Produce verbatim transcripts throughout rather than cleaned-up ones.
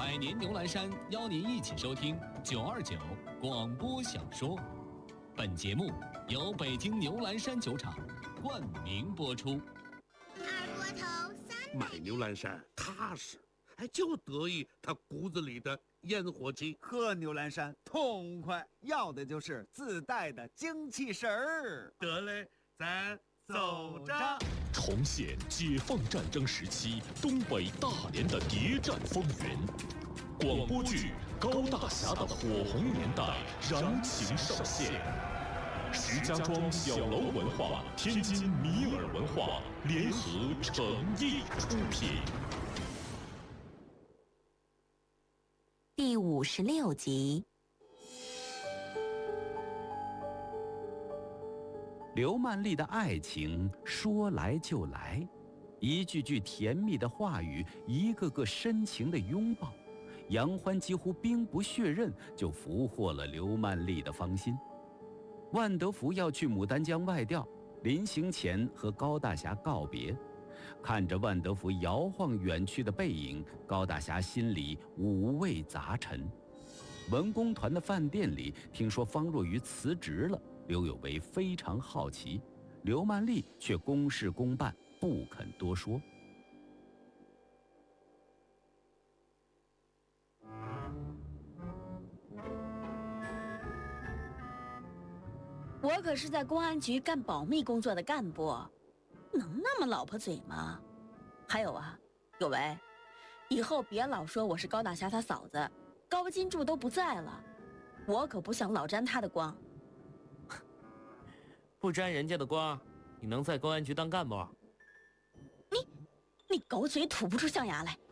百年牛栏山邀您一起收听九二九广播小说。本节目由北京牛栏山酒厂冠名播出。 二锅头三买牛栏山踏实，哎，就得意他骨子里的烟火气。 喝牛栏山痛快，要的就是自带的精气神儿。 得嘞，咱走着。 重现解放战争时期东北大连的谍战风云，广播剧《高大侠的火红年代》燃情上线。石家庄小楼文化、天津米尔文化联合诚意出品。 第五十六集。 刘曼丽的爱情说来就来，一句句甜蜜的话语，一个个深情的拥抱，杨欢几乎兵不血刃就俘获了刘曼丽的芳心。万德福要去牡丹江外调，临行前和高大侠告别，看着万德福摇晃远去的背影，高大侠心里五味杂陈。文工团的饭店里听说方若愚辞职了，刘有为非常好奇，刘曼丽却公事公办，不肯多说。 我可是在公安局干保密工作的干部，能那么老婆嘴吗？还有啊，有为，以后别老说我是高大侠他嫂子，高金柱都不在了，我可不想老沾他的光。 不沾人家的光，你能在公安局当干部？ 你，你狗嘴吐不出象牙来。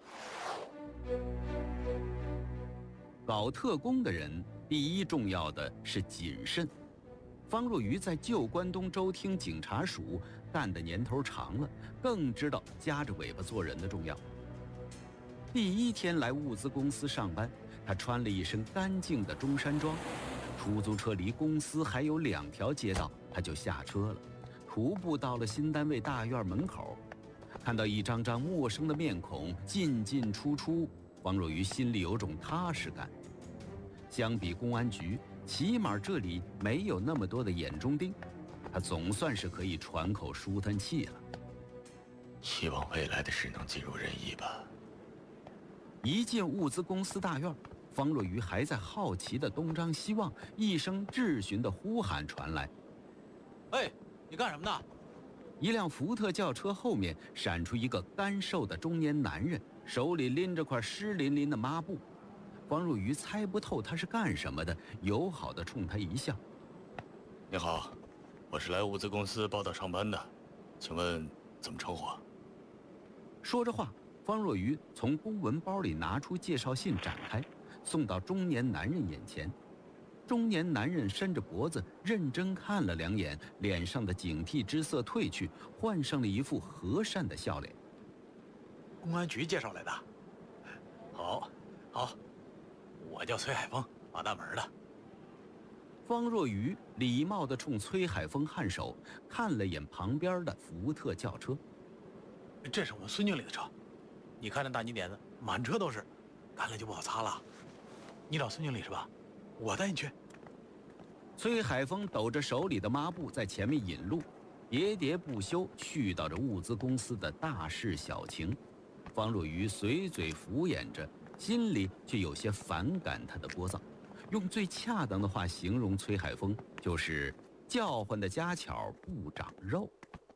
搞特工的人，第一重要的是谨慎。方若愚在旧关东州厅警察署干的年头长了，更知道夹着尾巴做人的重要。第一天来物资公司上班，他穿了一身干净的中山装，出租车离公司还有两条街道，他就下车了，徒步到了新单位大院门口，看到一张张陌生的面孔进进出出，方若愚心里有种踏实感。相比公安局，起码这里没有那么多的眼中钉，他总算是可以喘口舒坦气了。 希望未来的事能尽如人意吧。 一进物资公司大院，方若愚还在好奇的东张西望，一声质询的呼喊传来：“ 哎，你干什么呢？” 一辆福特轿车后面闪出一个干瘦的中年男人，手里拎着块湿淋淋的抹布。方若愚猜不透他是干什么的，友好地冲他一笑：“ 你好，我是来物资公司报道上班的，请问怎么称呼？” 说着话，方若愚从公文包里拿出介绍信展开，送到中年男人眼前。中年男人伸着脖子认真看了两眼，脸上的警惕之色褪去，换上了一副和善的笑脸。 “公安局介绍来的。好，好，我叫崔海峰，马大门的。” 方若愚礼貌地冲崔海峰颔首，看了眼旁边的福特轿车。 “这是我们孙经理的车，你看那大泥点子，满车都是，干了就不好擦了。你找孙经理是吧？我带你去。” 崔海峰抖着手里的抹布在前面引路，喋喋不休絮叨着物资公司的大事小情。方若愚随嘴敷衍着，心里却有些反感他的聒噪。用最恰当的话形容崔海峰，就是叫唤的家巧不长肉。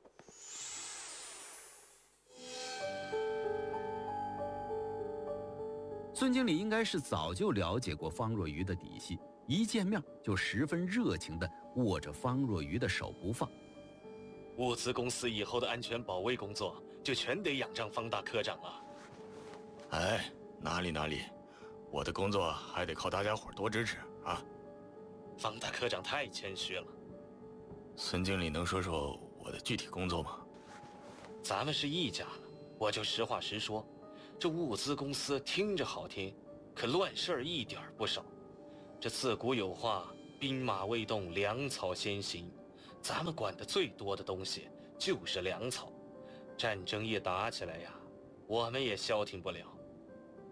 孙经理应该是早就了解过方若愚的底细，一见面就十分热情地握着方若愚的手不放。 “物资公司以后的安全保卫工作就全得仰仗方大科长了。”“哎，哪里哪里，我的工作还得靠大家伙多支持啊。”“方大科长太谦虚了。”“孙经理能说说我的具体工作吗？”“咱们是一家了，我就实话实说。这物资公司听着好听，可乱事儿一点不少。这自古有话，兵马未动，粮草先行。咱们管的最多的东西就是粮草。战争一打起来呀，我们也消停不了。”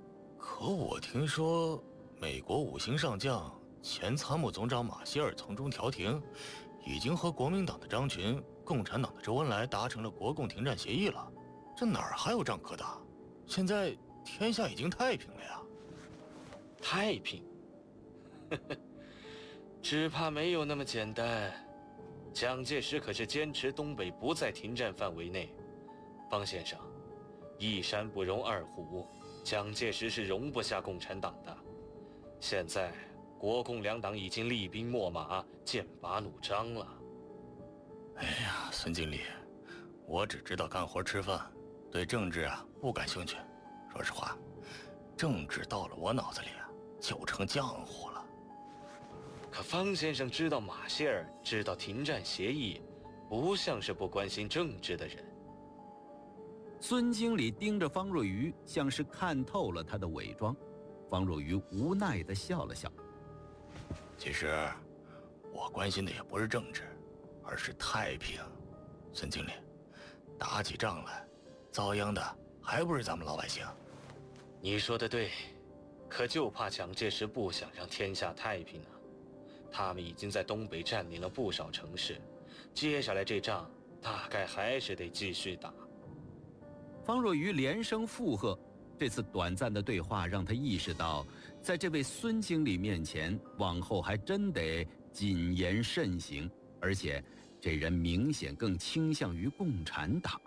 可我听说，美国五星上将、前参谋总长马歇尔从中调停，已经和国民党的张群、共产党的周恩来达成了国共停战协议了。这哪儿还有仗可打？现在天下已经太平了呀！ 太平？呵呵，只怕没有那么简单。蒋介石可是坚持东北不在停战范围内。方先生，一山不容二虎，蒋介石是容不下共产党的。现在国共两党已经厉兵秣马，剑拔弩张了。 哎呀，孙经理，我只知道干活吃饭，对政治啊不感兴趣。说实话，政治到了我脑子里啊，就成浆糊了。 可方先生知道马歇尔，知道停战协议，不像是不关心政治的人。 孙经理盯着方若愚，像是看透了他的伪装。方若愚无奈地笑了笑。 其实，我关心的也不是政治，而是太平。孙经理，打起仗来，遭殃的还不是咱们老百姓？ 你说的对，可就怕蒋介石不想让天下太平啊。他们已经在东北占领了不少城市，接下来这仗大概还是得继续打。 方若愚连声附和。这次短暂的对话让他意识到，在这位孙经理面前，往后还真得谨言慎行，而且这人明显更倾向于共产党。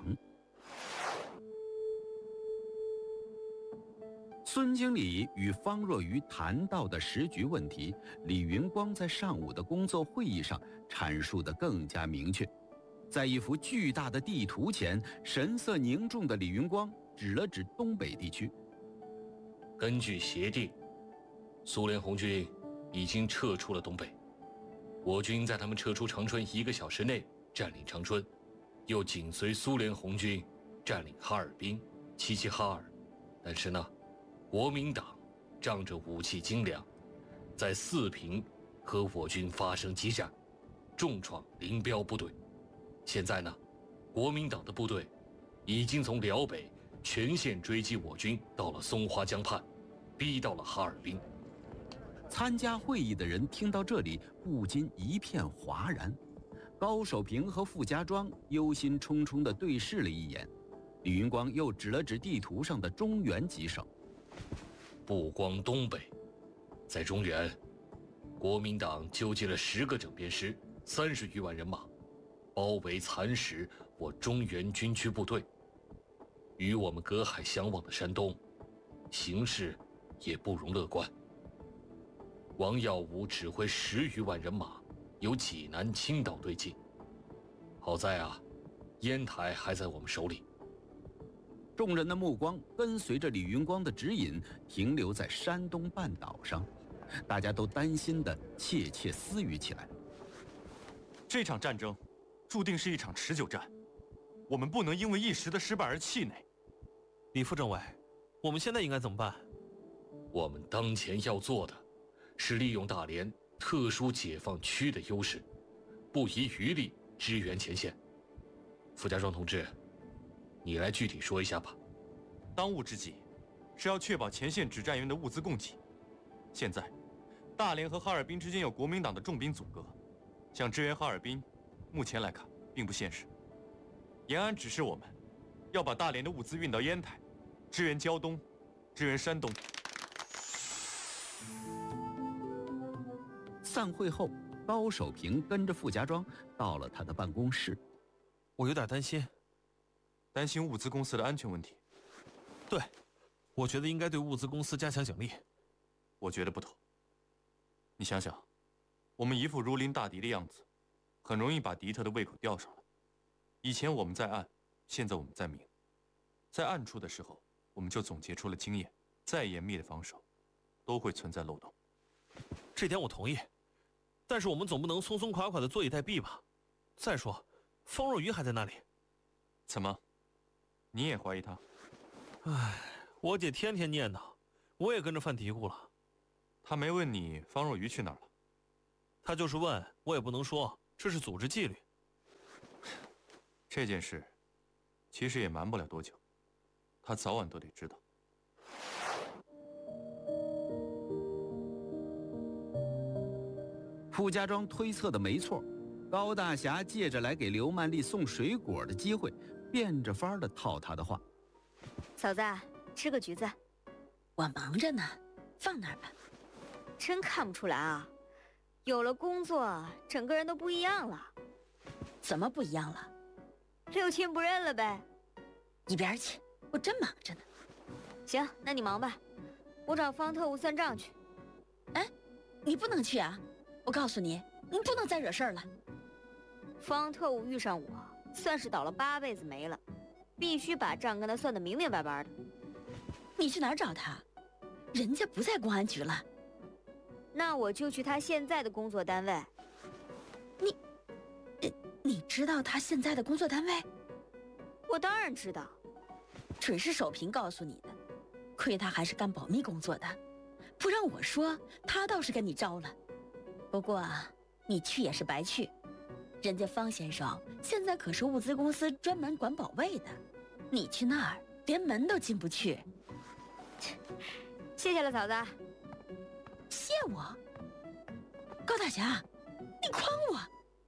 孙经理与方若愚谈到的时局问题，李云光在上午的工作会议上阐述得更加明确。在一幅巨大的地图前，神色凝重的李云光指了指东北地区。 根据协定，苏联红军已经撤出了东北，我军在他们撤出长春一个小时内占领长春，又紧随苏联红军占领哈尔滨、齐齐哈尔。但是呢，国民党仗着武器精良，在四平和我军发生激战，重创林彪部队。现在呢，国民党的部队已经从辽北全线追击我军到了松花江畔，逼到了哈尔滨。 参加会议的人听到这里，不禁一片哗然。高守平和傅家庄忧心忡忡地对视了一眼，李云光又指了指地图上的中原几省。 不光东北，在中原，国民党纠集了十个整编师，三十余万人马，包围蚕食我中原军区部队。与我们隔海相望的山东，形势也不容乐观。王耀武指挥十余万人马，由济南、青岛对进。好在啊，烟台还在我们手里。 众人的目光跟随着李云光的指引，停留在山东半岛上，大家都担心地窃窃私语起来。 这场战争注定是一场持久战，我们不能因为一时的失败而气馁。 李副政委，我们现在应该怎么办？ 我们当前要做的是利用大连特殊解放区的优势，不遗余力支援前线。傅家庄同志，你来具体说一下吧。 当务之急是要确保前线指战员的物资供给。现在，大连和哈尔滨之间有国民党的重兵阻隔，想支援哈尔滨，目前来看并不现实。延安指示我们，要把大连的物资运到烟台，支援胶东，支援山东。 散会后，高守平跟着傅家庄到了他的办公室。 我有点担心， 担心物资公司的安全问题。 对，我觉得应该对物资公司加强奖励。 我觉得不妥。你想想，我们一副如临大敌的样子，很容易把敌特的胃口吊上来。以前我们在暗，现在我们在明。在暗处的时候，我们就总结出了经验，再严密的防守，都会存在漏洞。 这点我同意，但是我们总不能松松垮垮的坐以待毙吧？再说，方若愚还在那里。 怎么，你也怀疑他？ 唉，我姐天天念叨，我也跟着犯嘀咕了。 他没问你方若愚去哪儿了？ 他就是问，我也不能说，这是组织纪律。 这件事，其实也瞒不了多久，他早晚都得知道。 傅家庄推测的没错，高大侠借着来给刘曼丽送水果的机会，变着法儿的套她的话。 嫂子，吃个橘子。 我忙着呢，放那儿吧。 真看不出来啊，有了工作，整个人都不一样了。 怎么不一样了？ 六亲不认了呗。 一边去，我真忙着呢。 行，那你忙吧，我找方特务算账去。 哎，你不能去啊！我告诉你，你不能再惹事儿了。 方特务遇上我，算是倒了八辈子霉了，必须把账跟他算得明明白白的。 你去哪儿找他？人家不在公安局了。 那我就去他现在的工作单位。 你，你知道他现在的工作单位？ 我当然知道， 准是守平告诉你的。亏他还是干保密工作的，不让我说，他倒是跟你招了。不过你去也是白去，人家方先生现在可是物资公司专门管保卫的，你去那儿连门都进不去。 谢谢了，嫂子。 谢我？高大侠，你诓我！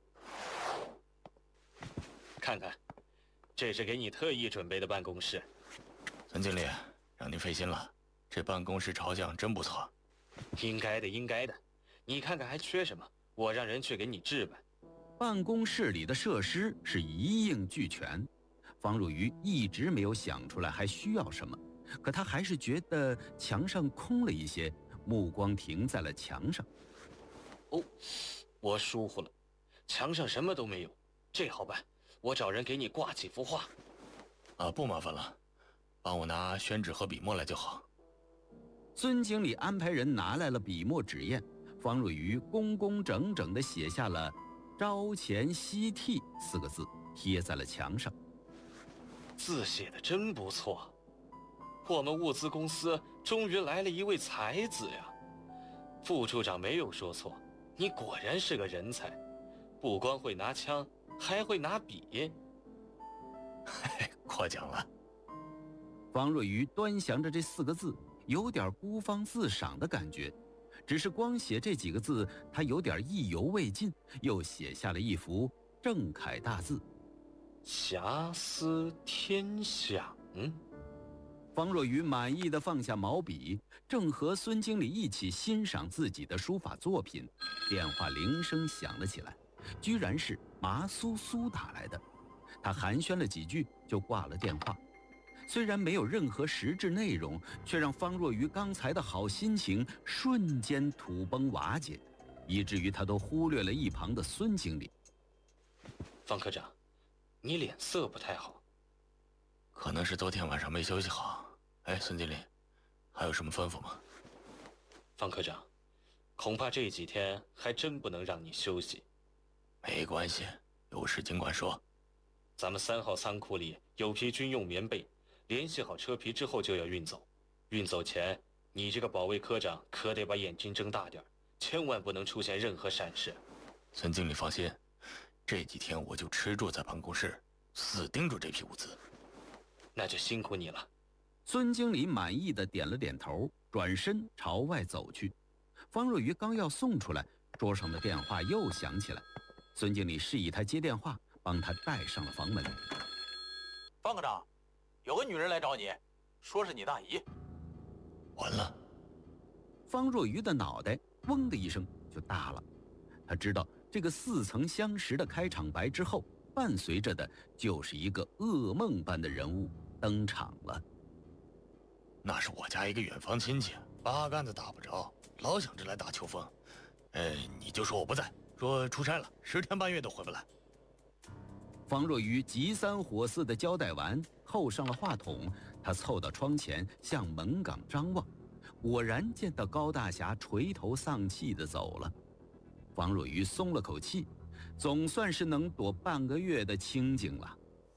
看看，这是给你特意准备的办公室。 孙经理，让您费心了，这办公室朝向真不错。 应该的，应该的。你看看还缺什么，我让人去给你置办。 办公室里的设施是一应俱全，方若愚一直没有想出来还需要什么，可他还是觉得墙上空了一些，目光停在了墙上。 哦，我疏忽了，墙上什么都没有，这好办，我找人给你挂几幅画。 啊，不麻烦了，帮我拿宣纸和笔墨来就好。 孙经理安排人拿来了笔墨纸砚，方若愚工工整整地写下了“朝前夕替”四个字，贴在了墙上。 字写得真不错，我们物资公司终于来了一位才子呀！副处长没有说错，你果然是个人才，不光会拿枪，还会拿笔。 嘿，过奖了。 方若愚端详着这四个字，有点孤芳自赏的感觉。只是光写这几个字，他有点意犹未尽，又写下了一幅正楷大字：“ 遐思天想。” 方若愚满意的放下毛笔，正和孙经理一起欣赏自己的书法作品，电话铃声响了起来，居然是麻苏苏打来的。他寒暄了几句就挂了电话。虽然没有任何实质内容，却让方若愚刚才的好心情瞬间土崩瓦解，以至于他都忽略了一旁的孙经理。 方科长，你脸色不太好。 可能是昨天晚上没休息好。哎，孙经理，还有什么吩咐吗？ 方科长，恐怕这几天还真不能让你休息。 没关系，有事尽管说。 咱们三号仓库里有批军用棉被，联系好车皮之后就要运走。运走前，你这个保卫科长可得把眼睛睁大点，千万不能出现任何闪失。 孙经理放心，这几天我就吃住在办公室，死盯住这批物资。 那就辛苦你了。 孙经理满意的点了点头，转身朝外走去。方若愚刚要送出来，桌上的电话又响起来。孙经理示意他接电话，帮他带上了房门。 方科长，有个女人来找你，说是你大姨。 完了！ 方若愚的脑袋嗡的一声就大了。他知道这个似曾相识的开场白之后，伴随着的就是一个噩梦般的人物登场了。 那是我家一个远房亲戚，八竿子打不着，老想着来打秋风。呃，你就说我不在，说出差了，十天半月都回不来。 方若愚急三火四的交代完，扣上了话筒。他凑到窗前，向门岗张望，果然见到高大侠垂头丧气地走了。方若愚松了口气，总算是能躲半个月的清静了。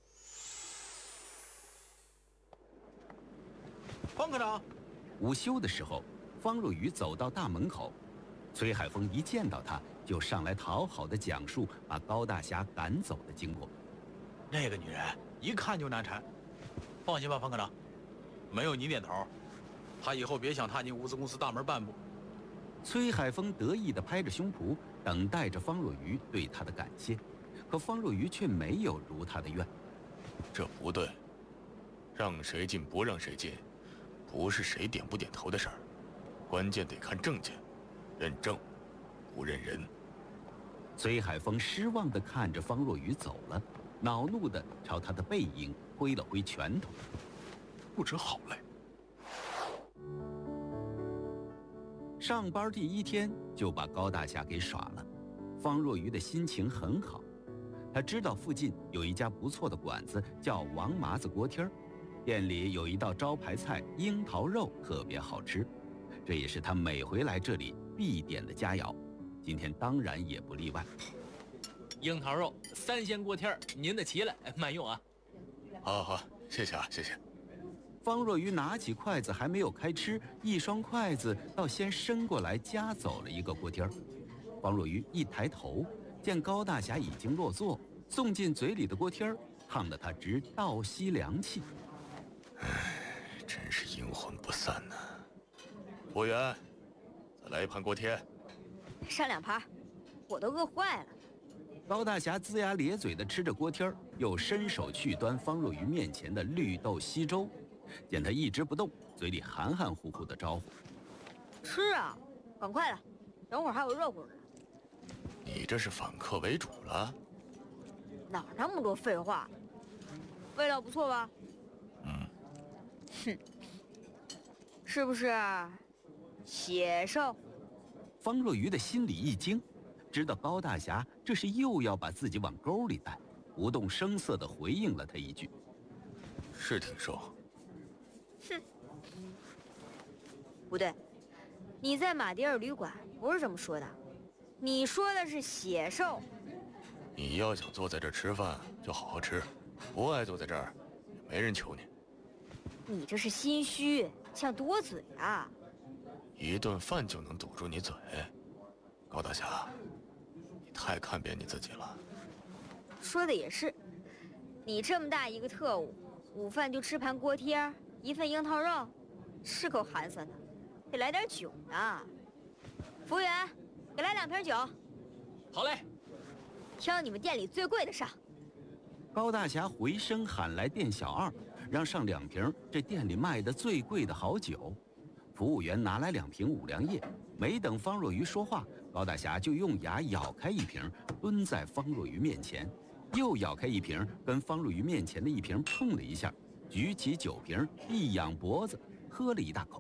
方科长， 午休的时候，方若愚走到大门口，崔海峰一见到他，就上来讨好的讲述把高大侠赶走的经过。 那个女人一看就难缠，放心吧，方科长，没有你点头，她以后别想踏进物资公司大门半步。 崔海峰得意地拍着胸脯， 等待着方若愚对他的感谢，可方若愚却没有如他的愿。 这不对，让谁进不让谁进，不是谁点不点头的事儿，关键得看证件，认证，不认人。 崔海峰失望地看着方若愚走了，恼怒地朝他的背影挥了挥拳头。 不知好赖。 上班第一天就把高大侠给耍了，方若愚的心情很好。他知道附近有一家不错的馆子，叫王麻子锅贴儿，店里有一道招牌菜樱桃肉特别好吃，这也是他每回来这里必点的佳肴，今天当然也不例外。 樱桃肉三鲜锅贴儿，您的齐了，慢用啊。 好好好，谢谢啊，谢谢。 方若愚拿起筷子还没有开吃，一双筷子倒先伸过来夹走了一个锅贴儿。方若愚一抬头，见高大侠已经落座，送进嘴里的锅贴儿烫得他直倒吸凉气。 唉，真是阴魂不散呢。服务员，再来一盘锅贴。 上两盘，我都饿坏了。 高大侠龇牙咧嘴地吃着锅贴儿，又伸手去端方若愚面前的绿豆稀粥。见他一直不动，嘴里含含糊糊的招呼：“ 吃啊，赶快的，等会儿还有热乎的。” 你这是反客为主了？ 哪那么多废话？味道不错吧？ 嗯。 哼，是不是血兽？ 方若愚的心里一惊，知道高大侠这是又要把自己往沟里带，不动声色地回应了他一句：“ 是挺瘦。” 哼，不对，你在马迭尔旅馆不是这么说的，你说的是血兽。 你要想坐在这儿吃饭，就好好吃；不爱坐在这儿，也没人求你。 你这是心虚，像多嘴啊！ 一顿饭就能堵住你嘴，高大侠，你太看扁你自己了。 说的也是，你这么大一个特务，午饭就吃盘锅贴，一份樱桃肉，是够寒酸的，得来点酒呢。服务员，给来两瓶酒。 好嘞， 挑你们店里最贵的上。 高大侠回声喊来店小二，让上两瓶这店里卖的最贵的好酒。服务员拿来两瓶五粮液，没等方若愚说话，高大侠就用牙咬开一瓶，蹲在方若愚面前，又咬开一瓶，跟方若愚面前的一瓶碰了一下，举起酒瓶，一仰脖子，喝了一大口。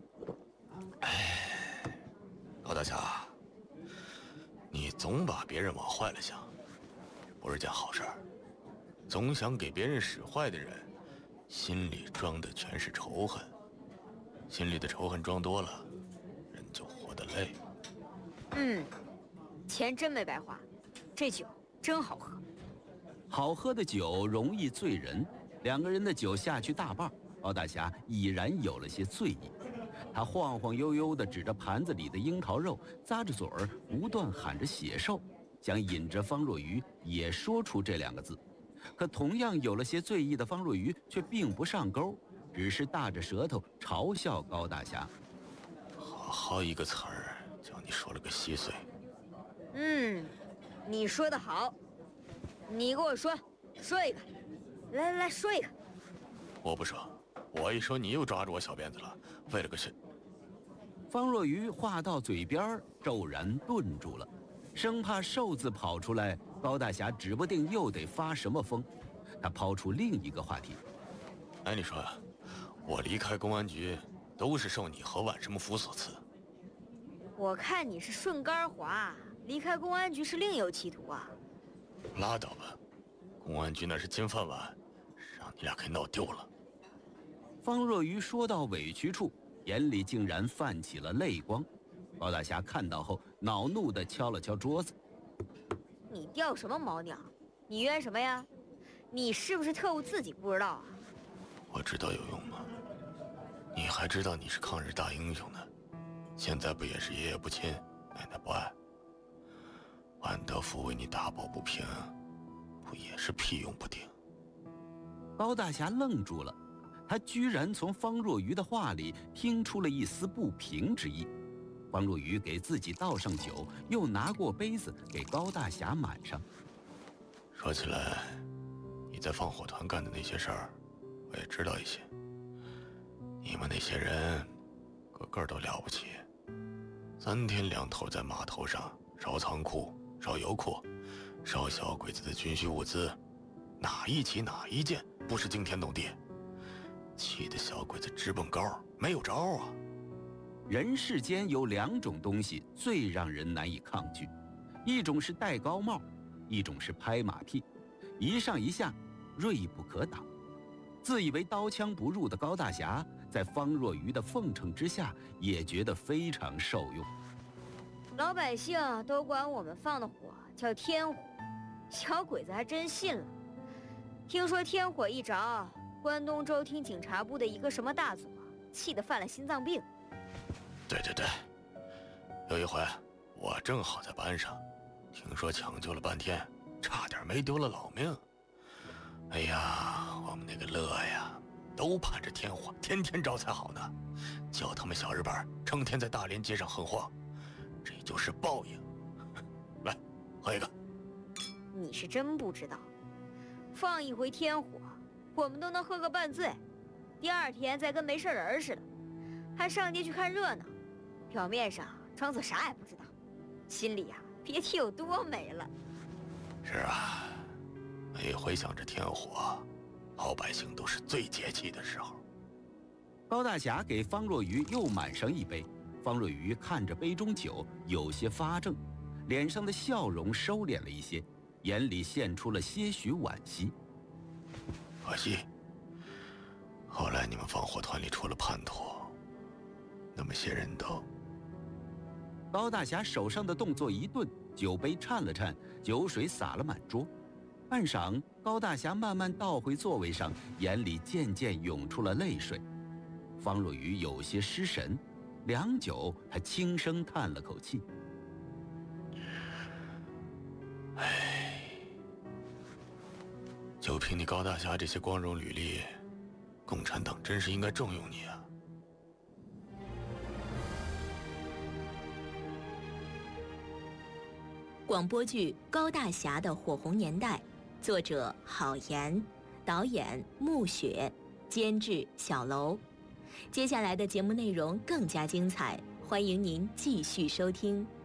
哎，高大侠，你总把别人往坏了想，不是件好事儿。总想给别人使坏的人，心里装的全是仇恨。心里的仇恨装多了，人就活得累。 嗯，钱真没白花，这酒真好喝。 好喝的酒容易醉人，两个人的酒下去大半，高大侠已然有了些醉意。他晃晃悠悠地指着盘子里的樱桃肉，咂着嘴儿，不断喊着血兽，想引着方若愚也说出这两个字。可同样有了些醉意的方若愚却并不上钩，只是大着舌头嘲笑高大侠。 好好一个词儿，叫你说了个稀碎。 嗯，你说得好，你给我说，说一个，来来说一个。 我不说，我一说你又抓住我小辫子了，为了个是。 方若愚话到嘴边，骤然顿住了，生怕兽字跑出来，高大侠指不定又得发什么疯。他抛出另一个话题：“ 哎，你说，我离开公安局，都是受你和晚什么福所赐。 我看你是顺杆滑，离开公安局是另有企图啊。” 拉倒吧，公安局那是金饭碗，让你俩给闹丢了。 方若愚说到委屈处，眼里竟然泛起了泪光。高大侠看到后，恼怒地敲了敲桌子：“ 你掉什么毛鸟？你冤什么呀？你是不是特务自己不知道啊？” 我知道有用吗？你还知道你是抗日大英雄呢，现在不也是爷爷不亲，奶奶不爱？万德福为你打抱不平，不也是屁用不顶？ 高大侠愣住了，他居然从方若愚的话里听出了一丝不平之意。 方若愚给自己倒上酒，又拿过杯子给高大侠满上。 说起来，你在放火团干的那些事儿，我也知道一些。你们那些人，个个都了不起，三天两头在码头上烧仓库、烧油库、烧小鬼子的军需物资，哪一起哪一件不是惊天动地？气得小鬼子直蹦高，没有招啊！ 人世间有两种东西最让人难以抗拒，一种是戴高帽，一种是拍马屁，一上一下，锐不可挡。自以为刀枪不入的高大侠，在方若愚的奉承之下，也觉得非常受用。 老百姓都管我们放的火叫天火，小鬼子还真信了。听说天火一着，关东州厅警察部的一个什么大佐，气得犯了心脏病。 对对对，有一回我正好在班上，听说抢救了半天，差点没丢了老命。哎呀，我们那个乐呀，都盼着天火天天着才好呢，叫他们小日本成天在大连街上横晃，这就是报应。来，喝一个。 你是真不知道，放一回天火，我们都能喝个半醉，第二天再跟没事人似的，还上街去看热闹，表面上装作啥也不知道，心里呀、啊、别提有多美了。 是啊，每回想着天火，老百姓都是最解气的时候。 高大侠给方若愚又满上一杯，方若愚看着杯中酒，有些发怔，脸上的笑容收敛了一些，眼里现出了些许惋惜。 可惜，后来你们放火团里出了叛徒，那么些人都…… 高大侠手上的动作一顿，酒杯颤了颤，酒水洒了满桌。半晌，高大侠慢慢倒回座位上，眼里渐渐涌出了泪水。方若愚有些失神，良久，他轻声叹了口气：“ 唉，就凭你高大侠这些光荣履历，共产党真是应该重用你啊！” 广播剧《高大侠的火红年代》，作者郝岩，导演穆雪，监制小楼。接下来的节目内容更加精彩，欢迎您继续收听。